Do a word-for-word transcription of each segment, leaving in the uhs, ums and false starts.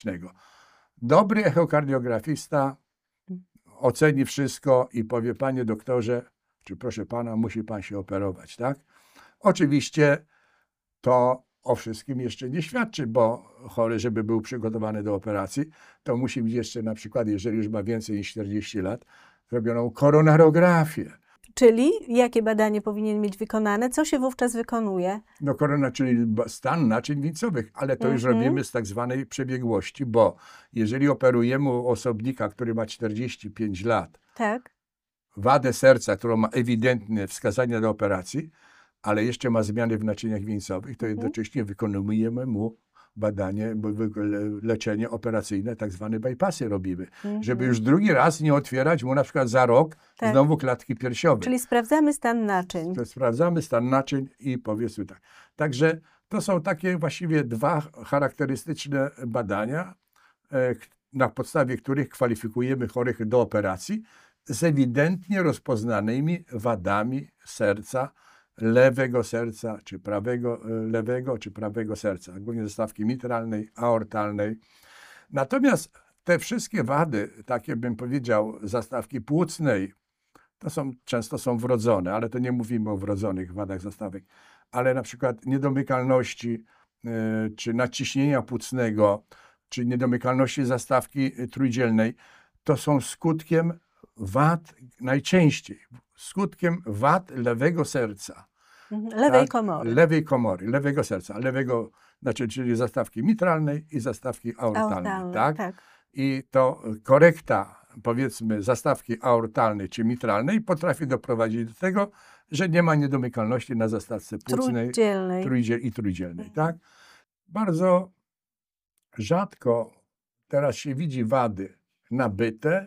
Dobry echokardiografista oceni wszystko i powie: panie doktorze, czy proszę pana, musi pan się operować, tak? Oczywiście to o wszystkim jeszcze nie świadczy, bo chory, żeby był przygotowany do operacji, to musi mieć jeszcze na przykład, jeżeli już ma więcej niż czterdzieści lat, zrobioną koronarografię. Czyli jakie badanie powinien mieć wykonane? Co się wówczas wykonuje? No korona, czyli stan naczyń wieńcowych, ale to już Mhm. robimy z tak zwanej przebiegłości, bo jeżeli operujemy osobnika, który ma czterdzieści pięć lat, Tak. wadę serca, którą ma ewidentne wskazania do operacji, ale jeszcze ma zmiany w naczyniach wieńcowych, to Mhm. jednocześnie wykonujemy mu badanie, bo wy- le- leczenie operacyjne, tak zwane bypassy robimy, Mhm. żeby już drugi raz nie otwierać mu na przykład za rok Tak. znowu klatki piersiowej. Czyli sprawdzamy stan naczyń. To sprawdzamy stan naczyń i powiedzmy tak. Także to są takie właściwie dwa charakterystyczne badania, e, k- na podstawie których kwalifikujemy chorych do operacji z ewidentnie rozpoznanymi wadami serca, lewego serca, czy prawego, e, lewego, czy prawego serca, głównie zastawki mitralnej, aortalnej. Natomiast te wszystkie wady, takie bym powiedział, zastawki płucnej, to są, często są wrodzone, ale to nie mówimy o wrodzonych wadach zastawek, ale na przykład niedomykalności, y, czy nadciśnienia płucnego, czy niedomykalności zastawki y, trójdzielnej, to są skutkiem wad najczęściej, skutkiem wad lewego serca. Mhm. Lewej tak? komory. Lewej komory, lewego serca, lewego, znaczy, czyli zastawki mitralnej i zastawki aortalnej, Aortalne, tak? tak. I to korekta, powiedzmy, zastawki aortalnej czy mitralnej potrafi doprowadzić do tego, że nie ma niedomykalności na zastawce płucnej Trójdzielnej. trójdziel i trójdzielnej. Tak? Bardzo rzadko teraz się widzi wady nabyte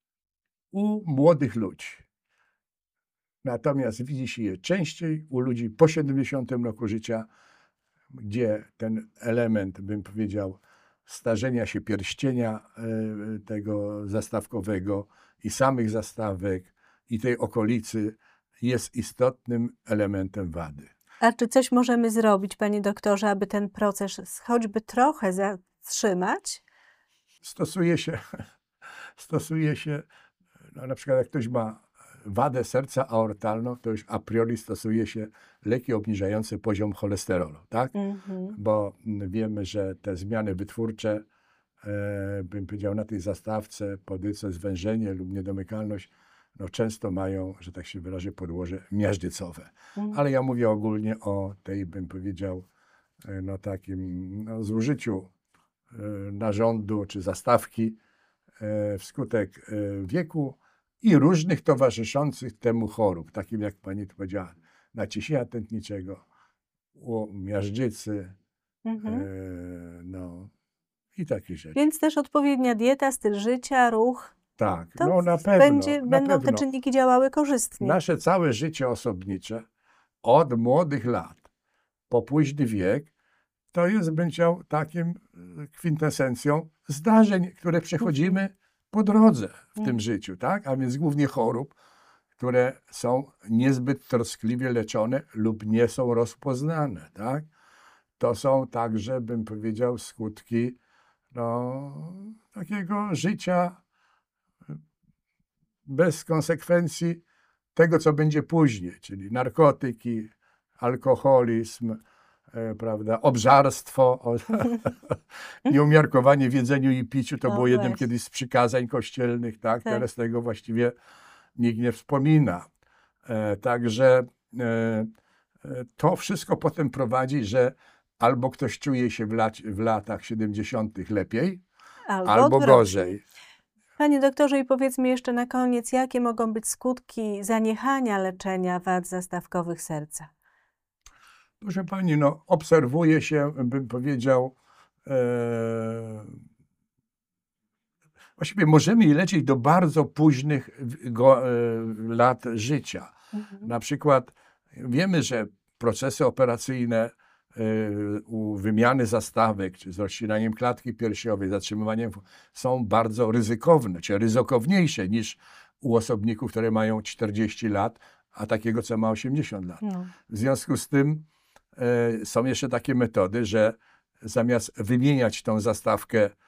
u młodych ludzi. Natomiast widzi się je częściej u ludzi po siedemdziesiątym roku życia, gdzie ten element, bym powiedział, starzenia się pierścienia e, tego zastawkowego i samych zastawek i tej okolicy jest istotnym elementem wady. A czy coś możemy zrobić, panie doktorze, aby ten proces choćby trochę zatrzymać? Stosuje się, stosuje się, no na przykład jak ktoś ma wadę serca aortalną, to już a priori stosuje się leki obniżające poziom cholesterolu, tak? Mhm. Bo wiemy, że te zmiany wytwórcze, e, bym powiedział, na tej zastawce, podyce, zwężenie lub niedomykalność, no często mają, że tak się wyrażę, podłoże miażdżycowe. Mhm. Ale ja mówię ogólnie o tej, bym powiedział, e, no takim no, zużyciu e, narządu czy zastawki e, wskutek e, wieku i różnych towarzyszących temu chorób, takim jak pani tu powiedziała, naciśnienia tętniczego, u miażdżycy, Mhm. e, no i takie rzeczy. Więc też odpowiednia dieta, styl życia, ruch, Tak, to no na pewno, będzie, na będą te pewno. czynniki działały korzystnie. Nasze całe życie osobnicze, od młodych lat po późny wiek, to jest, bym chciał, takim e, kwintesencją zdarzeń, które przechodzimy po drodze w tym życiu, tak? A więc głównie chorób, które są niezbyt troskliwie leczone lub nie są rozpoznane, tak? To są także, bym powiedział, skutki no, takiego życia bez konsekwencji tego, co będzie później, czyli narkotyki, alkoholizm, e, prawda, obżarstwo, o, nieumiarkowanie w jedzeniu i piciu, to O, było jednym właśnie. kiedyś z przykazań kościelnych, tak? Tak. Teraz tego właściwie nikt nie wspomina. E, także e, e, to wszystko potem prowadzi, że albo ktoś czuje się w, lat, w latach siedemdziesiątych lepiej, Albo, albo odwrotnie. gorzej. Panie doktorze, i powiedzmy jeszcze na koniec, jakie mogą być skutki zaniechania leczenia wad zastawkowych serca? Proszę pani, no, obserwuje się, bym powiedział, e, właściwie możemy je leczyć do bardzo późnych w- go, e, lat życia. Mhm. Na przykład wiemy, że procesy operacyjne e, u wymiany zastawek, czy z rozcinaniem klatki piersiowej, zatrzymywaniem, są bardzo ryzykowne, czy ryzykowniejsze niż u osobników, które mają czterdzieści lat, a takiego, co ma osiemdziesiąt lat. No. W związku z tym e, są jeszcze takie metody, że zamiast wymieniać tą zastawkę